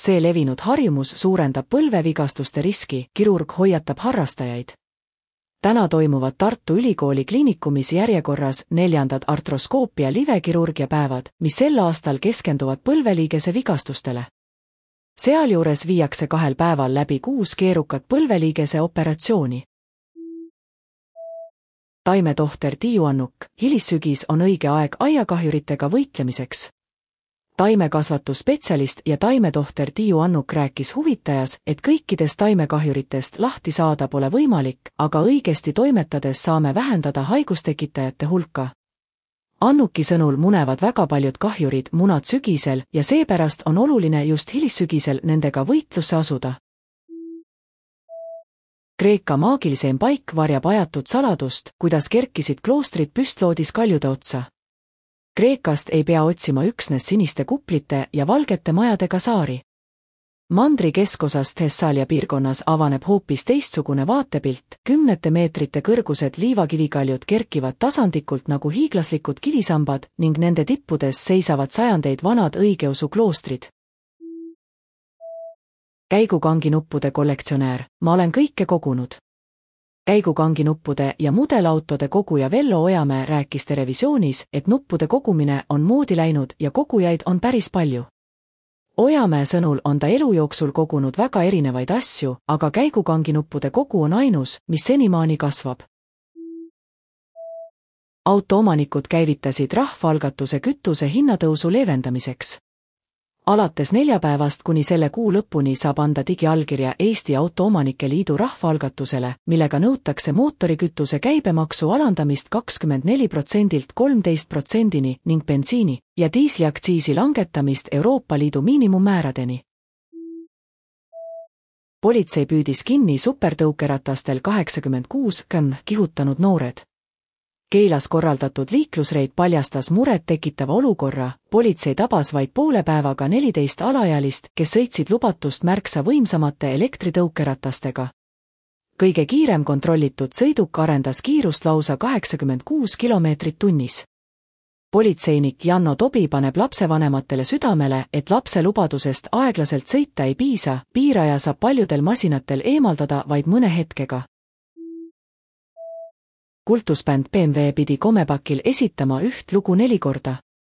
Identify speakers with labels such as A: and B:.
A: See levinud harjumus suurendab põlvevigastuste riski, kirurg hoiatab harrastajaid. Täna toimuvad Tartu Ülikooli kliinikumis järjekorras 4. artroskoopia livekirurgia päevad, mis sel aastal keskenduvad põlveliigese vigastustele. Sealjuures viiakse 2 päeval läbi 6 keerukat põlveliigese operatsiooni. Taimetohter Tiiu Annuk, hilissügis on õige aeg aiakahjuritega võitlemiseks. Taimekasvatusspetsialist ja taimetohter Tiiu Annuk rääkis Huvitajas, et kõikidest taimekahjuritest lahti saada pole võimalik, aga õigesti toimetades saame vähendada haigustekitajate hulka. Annuki sõnul munevad väga paljud kahjurid munad sügisel ja seepärast on oluline just hilissügisel nendega võitlusse asuda. Kreeka maagilisem paik varjab ajatud saladust, kuidas kerkisid kloostrid püstloodis kaljude otsa. Kreekast ei pea otsima üksnes siniste kuplite ja valgete majadega saari. Mandri keskosas Thessaalia piirkonnas avaneb hoopis teistsugune vaatepilt, 10 meetrite kõrgused liivakivikaljud kerkivad tasandikult nagu hiiglaslikud kivisambad ning nende tippudes seisavad sajandeid vanad õigeusu kloostrid. Käigukanginuppude kollektsionäär, ma olen kõike kogunud. Käigukanginuppude ja mudelautode koguja Vello Ojamäe rääkis Terevisioonis, et nuppude kogumine on moodi läinud ja kogujaid on päris palju. Ojamäe sõnul on ta elu jooksul kogunud väga erinevaid asju, aga käigukanginuppude kogu on ainus, mis senimaani kasvab. Autoomanikud käivitasid rahvaalgatuse kütuse hinnatõusu leevendamiseks. Alates neljapäevast kuni selle kuu lõpuni saab anda digiallkirja Eesti Autoomanike Liidu rahvaalgatusele, millega nõutakse mootorikütuse käibemaksu alandamist 24%-lt 13%-ni ning bensiini ja diisliaktsiisi langetamist Euroopa Liidu miinimummääradeni. Politsei püüdis kinni supertõukeratastel 86 km kihutanud noored. Keilas korraldatud liiklusreid paljastas muret tekitava olukorra, politsei tabas vaid poole päevaga 14 alaealist, kes sõitsid lubatust märksa võimsamate elektritõukeratastega. Kõige kiirem kontrollitud sõiduk arendas kiirust lausa 86 kilomeetrit tunnis. Politseinik Janno Tobi paneb lapsevanematele südamele, et lapse lubadusest aeglaselt sõita ei piisa, piiraja saab paljudel masinatel eemaldada vaid mõne hetkega. Kultusbänd BMW pidi Komepakil esitama üht lugu 4 korda.